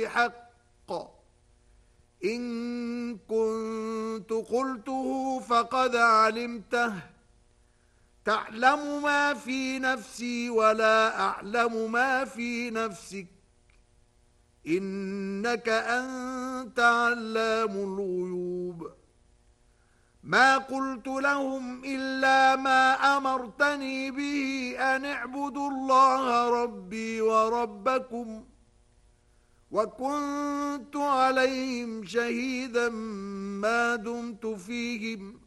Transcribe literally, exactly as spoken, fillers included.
بحق إن كنت قلته فقد علمته تعلم ما في نفسي ولا أعلم ما في نفسك إنك أنت علام الغيوب ما قلت لهم إلا ما أمرتني به أن اعبدوا الله ربي وربكم وكنت عليهم شهيدا ما دمت فيهم